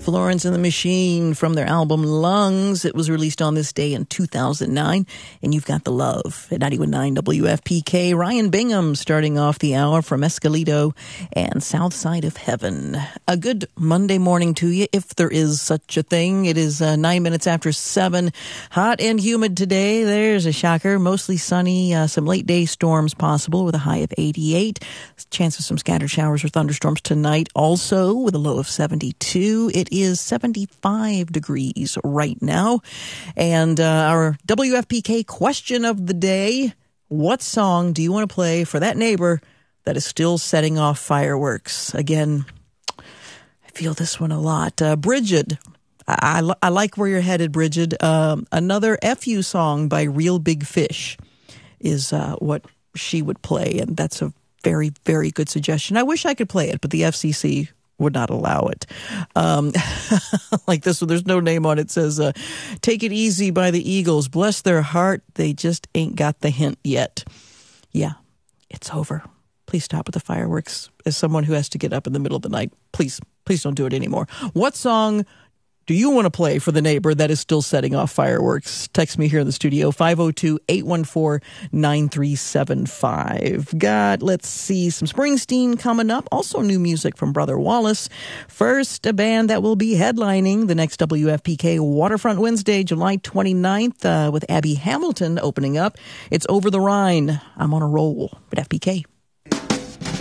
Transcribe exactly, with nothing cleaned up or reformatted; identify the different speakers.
Speaker 1: Florence and the Machine from their album Lungs. It was released on this day in two thousand nine. And you've got The Love at ninety-one point nine W F P K. Ryan Bingham starting off the hour from Escondido and South Side of Heaven. A good Monday morning to you, if there is such a thing. It is uh, nine minutes after seven. Hot and humid today. There's a shocker. Mostly sunny. Uh, some late day storms possible with a high of eighty-eight. Chance of some scattered showers or thunderstorms tonight also with a low of seventy-two. It is seventy-five degrees right now. And uh, our W F P K question of the day, what song do you want to play for that neighbor that is still setting off fireworks? Again, I feel this one a lot. Uh, Bridget, I, I, I like where you're headed, Bridget. Um, another F U song by Real Big Fish is uh, what she would play, and that's a very, very good suggestion. I wish I could play it, but the F C C would not allow it. Um, like this one, there's no name on it. It says, uh, Take It Easy by the Eagles. Bless their heart. They just ain't got the hint yet. Yeah, it's over. Please stop with the fireworks. As someone who has to get up in the middle of the night, please, please don't do it anymore. What song do you want to play for the neighbor that is still setting off fireworks? Text me here in the studio, five oh two, eight one four, nine three seven five. Got, let's see, some Springsteen coming up. Also new music from Brother Wallace. First, a band that will be headlining the next W F P K Waterfront Wednesday, July twenty-ninth, uh, with Abby Hamilton opening up. It's Over the Rhine. I'm on a roll with F P K.